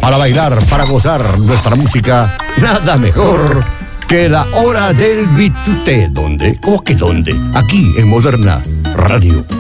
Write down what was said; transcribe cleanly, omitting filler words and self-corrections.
para bailar, para gozar nuestra música, nada mejor que la hora del Bituté. ¿Dónde? ¿Cómo que dónde? Aquí en Moderna Radio.